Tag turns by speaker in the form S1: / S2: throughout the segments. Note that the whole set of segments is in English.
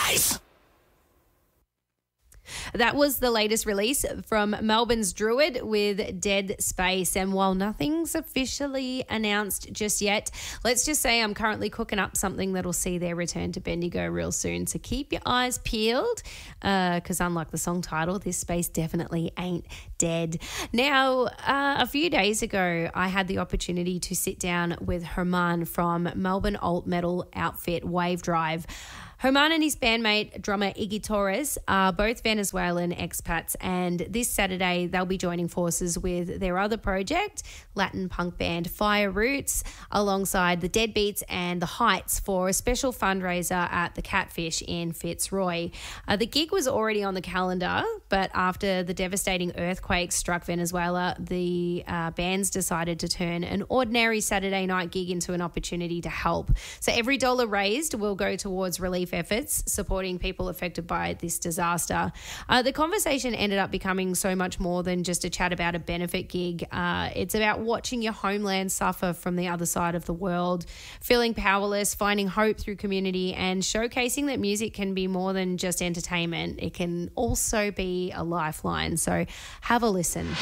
S1: Space.
S2: That was the latest release from Melbourne's Druid with Dead Space. And while nothing's officially announced just yet, let's just say I'm currently cooking up something that'll see their return to Bendigo real soon. So keep your eyes peeled because unlike the song title, this space definitely ain't dead. Now, a few days ago, I had the opportunity to sit down with Herman from Melbourne alt metal outfit Wave Drive. Herman and his bandmate, drummer Iggy Torres, are both Venezuelan expats, and this Saturday they'll be joining forces with their other project, Latin punk band Fire Roots, alongside the Deadbeats and the Heights for a special fundraiser at the Catfish in Fitzroy. The gig was already on the calendar, but after the devastating earthquake struck Venezuela, the bands decided to turn an ordinary Saturday night gig into an opportunity to help. So every dollar raised will go towards relief efforts supporting people affected by this disaster. The conversation ended up becoming so much more than just a chat about a benefit gig. It's about watching your homeland suffer from the other side of the world, feeling powerless, finding hope through community, and showcasing that music can be more than just entertainment. It can also be a lifeline. So have a listen.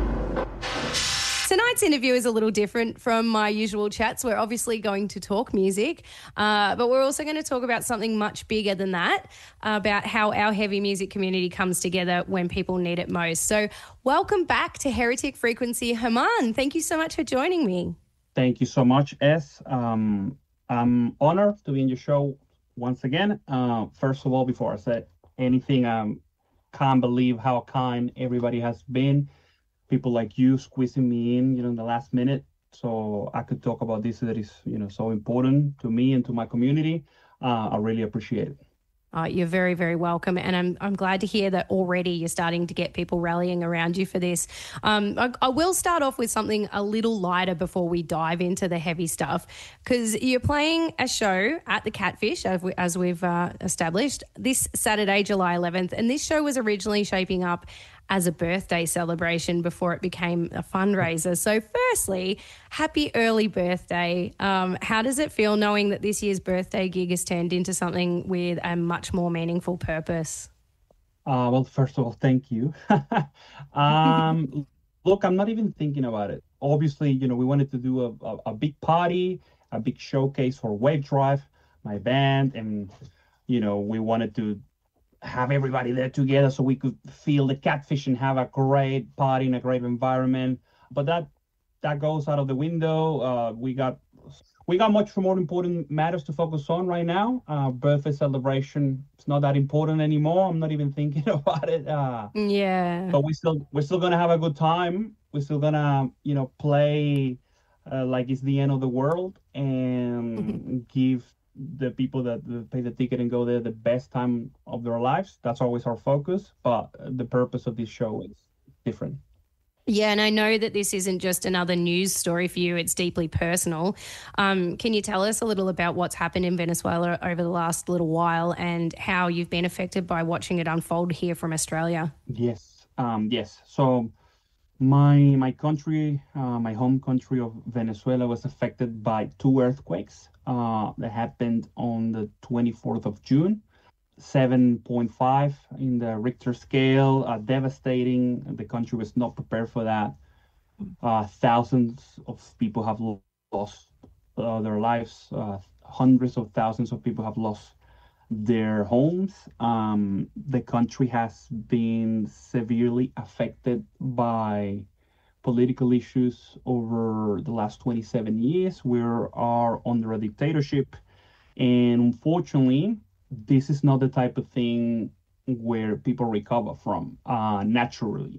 S2: Tonight's interview is a little different from my usual chats. We're obviously going to talk music, but we're also going to talk about something much bigger than that, about how our heavy music community comes together when people need it most. So welcome back to Heretic Frequency, Herman. Thank you so much for joining me.
S3: Thank you so much, Es. I'm honored to be in your show once again. First of all, before I say anything, can't believe how kind everybody has been. People like you squeezing me in, the last minute, so I could talk about this that is, so important to me and to my community. I really appreciate it.
S2: You're very, very welcome. And I'm glad to hear that already you're starting to get people rallying around you for this. I will start off with something a little lighter before we dive into the heavy stuff, because you're playing a show at the Catfish, as we've established, this Saturday, July 11th. And this show was originally shaping up as a birthday celebration before it became a fundraiser. So firstly, happy early birthday. How does it feel knowing that this year's birthday gig has turned into something with a much more meaningful purpose?
S3: Well, first of all, thank you. Look, I'm not even thinking about it. Obviously, we wanted to do a big party, a big showcase for Wave Drive, my band, and, we wanted to have everybody there together so we could feel the Catfish and have a great party in a great environment. But that goes out of the window. We got much more important matters to focus on right now. Birthday celebration, it's not that important anymore. I'm not even thinking about it.
S2: Yeah.
S3: But we're still gonna have a good time. We're still gonna play like it's the end of the world and give the people that pay the ticket and go there the best time of their lives. That's always our focus, but the purpose of this show is different.
S2: Yeah, and I know that this isn't just another news story for you, it's deeply personal. Can you tell us a little about what's happened in Venezuela over the last little while and how you've been affected by watching it unfold here from Australia?
S3: Yes. So my country, my home country of Venezuela was affected by 2 earthquakes that happened on the 24th of June. 7.5 in the Richter scale, devastating. The country was not prepared for that. Thousands of people have lost their lives. Hundreds of thousands of people have lost their homes. The country has been severely affected by political issues over the last 27 years. We are under a dictatorship, and unfortunately, this is not the type of thing where people recover from naturally.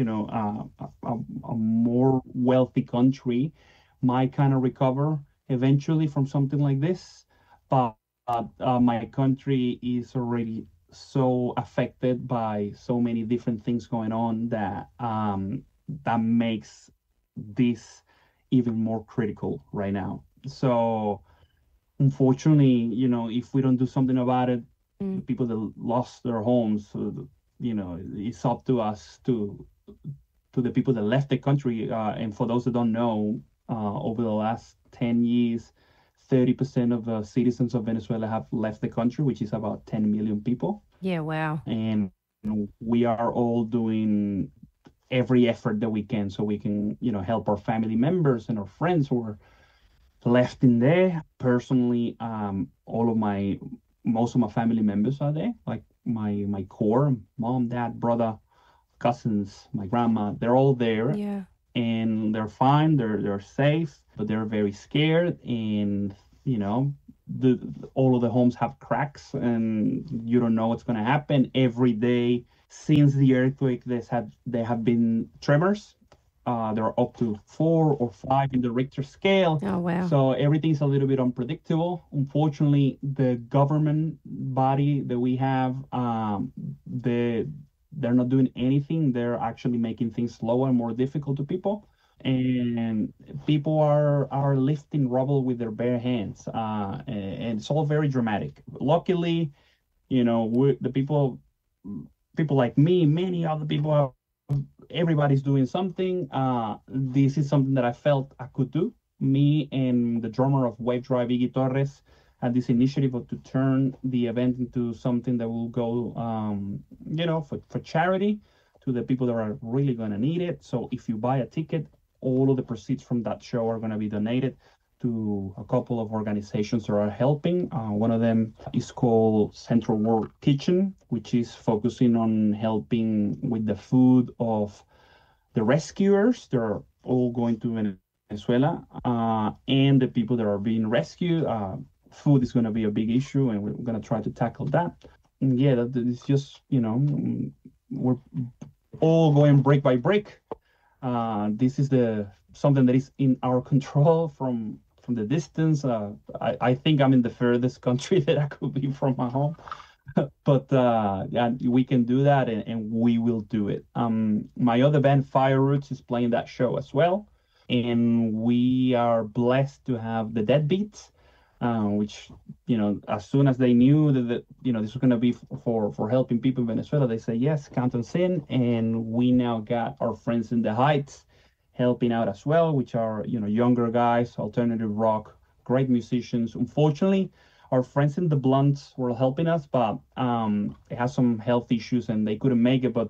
S3: A more wealthy country might kind of recover eventually from something like this, but my country is already so affected by so many different things going on that that makes this even more critical right now. So unfortunately, if we don't do something about it, the people that lost their homes, it's up to us, to the people that left the country. And for those that don't know, over the last 10 years, 30% of the citizens of Venezuela have left the country, which is about 10 million people.
S2: Yeah, wow.
S3: And we are all doing every effort that we can so we can, help our family members and our friends who are left in there. Personally, most of my family members are there, like my core, mom, dad, brother, cousins, my grandma, they're all there
S2: Yeah.
S3: and they're fine, they're safe, but they're very scared. And you know the all of the homes have cracks and you don't know what's going to happen every day. Since the earthquake, there have been tremors. They're up to 4 or 5 in the Richter scale.
S2: Oh, wow.
S3: So everything's a little bit unpredictable. Unfortunately, the government body that we have, they're not doing anything. They're actually making things slower and more difficult to people. And people are lifting rubble with their bare hands. And it's all very dramatic. Luckily, the people like me, many other people everybody's doing something. This is something that I felt I could do. Me and the drummer of Wave Drive, Iggy Torres, had this initiative to turn the event into something that will go, for charity to the people that are really going to need it. So if you buy a ticket, all of the proceeds from that show are going to be donated to a couple of organizations that are helping. One of them is called Central World Kitchen, which is focusing on helping with the food of the rescuers. They're all going to Venezuela, and the people that are being rescued. Food is going to be a big issue, and we're going to try to tackle that. And yeah, it's just, we're all going brick by brick. This is something that is in our control from the distance. I think I'm in the furthest country that I could be from my home, but yeah, we can do that, and we will do it. My other band, Fire Roots, is playing that show as well, and we are blessed to have the Deadbeats, which, as soon as they knew that this was going to be for helping people in Venezuela, they say yes, count us in, and we now got our friends in the Heights helping out as well, which are younger guys, alternative rock, great musicians. Unfortunately, our friends in the Blunts were helping us, but they have some health issues and they couldn't make it. But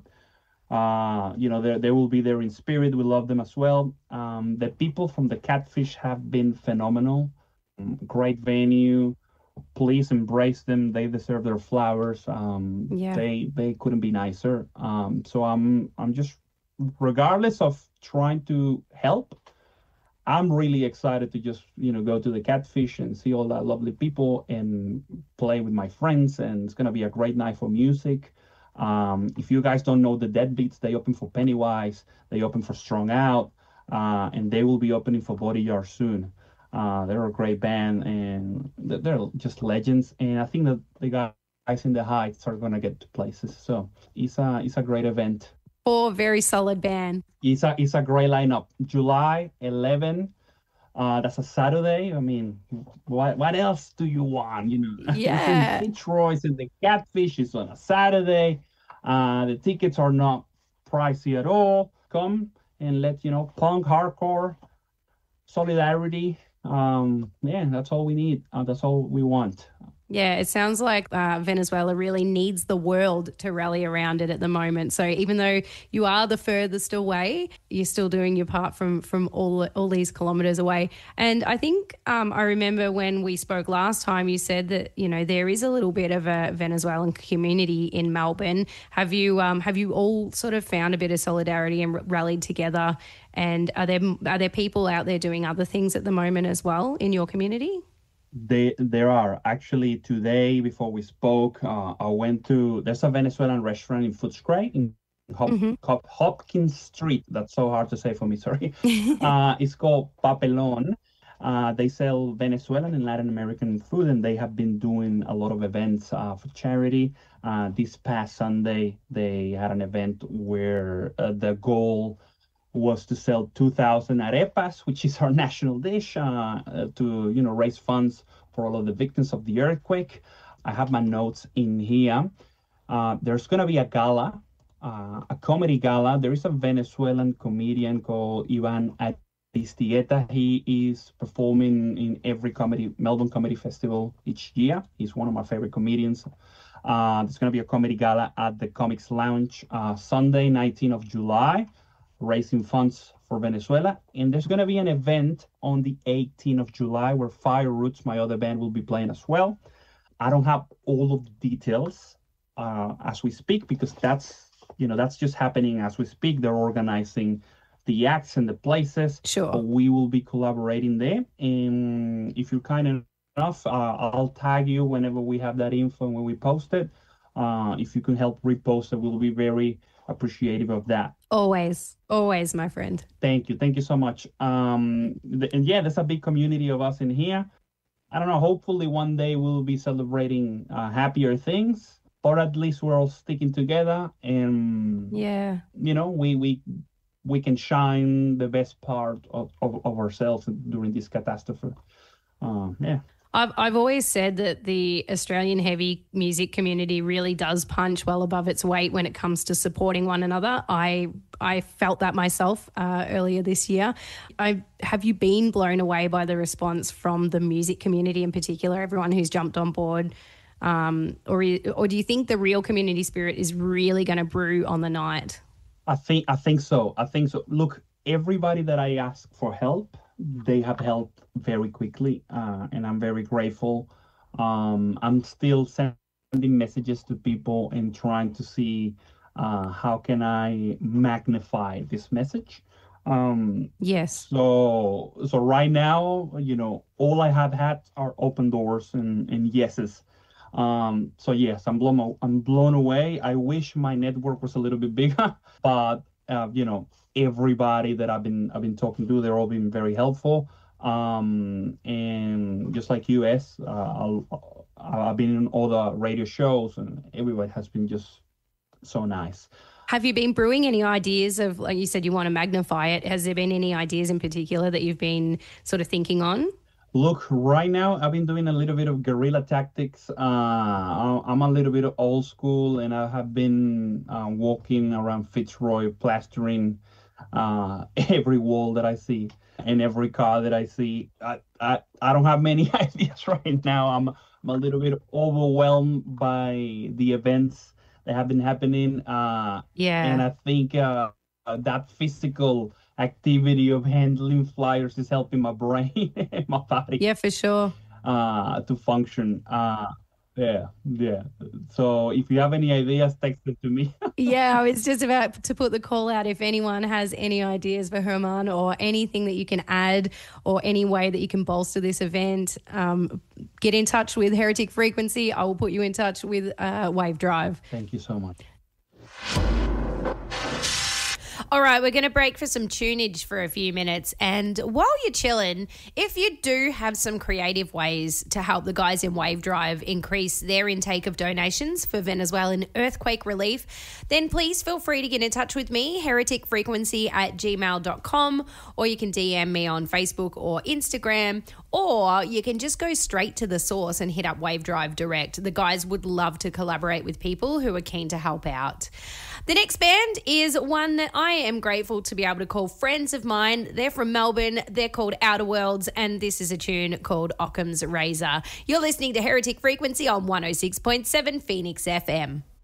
S3: they will be there in spirit. We love them as well. The people from the Catfish have been phenomenal. Great venue. Please embrace them. They deserve their flowers.
S2: Yeah.
S3: They couldn't be nicer. So I'm just, regardless of trying to help, I'm really excited to just go to the Catfish and see all that lovely people and play with my friends, and it's gonna be a great night for music. If you guys don't know the Deadbeats, they open for Pennywise, they open for Strung Out, and they will be opening for Body Yard soon. They're a great band and they're just legends, and I think that the guys in the Heights are gonna get to places. So it's a great event.
S2: Very solid band.
S3: It's a great lineup. July 11, that's a Saturday. I mean, what else do you want?
S2: Yeah.
S3: It's in Detroit, and the Catfish is on a Saturday. The tickets are not pricey at all. Come and punk, hardcore, solidarity. That's all we need. That's all we want.
S2: Yeah, it sounds like Venezuela really needs the world to rally around it at the moment. So even though you are the furthest away, you're still doing your part from all these kilometres away. And I think I remember when we spoke last time, you said that there is a little bit of a Venezuelan community in Melbourne. Have you all sort of found a bit of solidarity and rallied together? And are there people out there doing other things at the moment as well in your community?
S3: There are actually. Today, before we spoke, I went to, there's a Venezuelan restaurant in Footscray in Hopkins Street. That's so hard to say for me, sorry. It's called Papelon. They sell Venezuelan and Latin American food, and they have been doing a lot of events for charity. This past Sunday, they had an event where the goal was to sell 2,000 arepas, which is our national dish, to raise funds for all of the victims of the earthquake. I have my notes in here. There's going to be a gala, a comedy gala. There is a Venezuelan comedian called Ivan Tieta. He is performing in every Melbourne Comedy Festival each year. He's one of my favorite comedians. There's going to be a comedy gala at the Comics Lounge Sunday, 19th of July, raising funds for Venezuela. And there's going to be an event on the 18th of July where Fire Roots, my other band, will be playing as well. I don't have all of the details as we speak, because that's just happening as we speak. They're organizing the acts and the places.
S2: Sure.
S3: But we will be collaborating there. And if you're kind enough, I'll tag you whenever we have that info and when we post it. If you can help repost it, we'll be very appreciative of that.
S2: Always, my friend.
S3: Thank you so much. And yeah, there's a big community of us in here. I don't know, hopefully one day we'll be celebrating happier things, or at least we're all sticking together, and
S2: yeah,
S3: we can shine the best part of ourselves during this catastrophe. Yeah.
S2: I've always said that the Australian heavy music community really does punch well above its weight when it comes to supporting one another. I felt that myself earlier this year. Have you been blown away by the response from the music community in particular, everyone who's jumped on board? Or do you think the real community spirit is really going to brew on the night?
S3: I think so. Look, everybody that I ask for help, they have helped very quickly, and I'm very grateful. I'm still sending messages to people and trying to see how can I magnify this message.
S2: Yes.
S3: So right now, all I have had are open doors and yeses. So yes, I'm blown away. I wish my network was a little bit bigger, but everybody that I've been talking to, they're all been very helpful. And just like US, I've been in all the radio shows, and everybody has been just so nice.
S2: Have you been brewing any ideas of, like you said, you want to magnify it? Has there been any ideas in particular that you've been sort of thinking on?
S3: Look, right now I've been doing a little bit of guerrilla tactics. I'm a little bit old school, and I have been walking around Fitzroy, plastering every wall that I see and every car that I see. I don't have many ideas right now. I'm a little bit overwhelmed by the events that have been happening. And I think that physical activity of handling flyers is helping my brain and my body.
S2: Yeah, for sure.
S3: To function. Yeah. So if you have any ideas, text it to me.
S2: Yeah, I was just about to put the call out. If anyone has any ideas for German or anything that you can add or any way that you can bolster this event, get in touch with Heretic Frequency. I will put you in touch with Wave Drive.
S3: Thank you so much.
S2: All right, we're going to break for some tunage for a few minutes. And while you're chilling, if you do have some creative ways to help the guys in Wave Drive increase their intake of donations for Venezuelan earthquake relief, then please feel free to get in touch with me, hereticfrequency@gmail.com, or you can DM me on Facebook or Instagram, or you can just go straight to the source and hit up Wave Drive direct. The guys would love to collaborate with people who are keen to help out. The next band is one that I am grateful to be able to call friends of mine. They're from Melbourne. They're called Outer Worlds, and this is a tune called Occam's Razor. You're listening to Heretic Frequency on 106.7 Phoenix FM.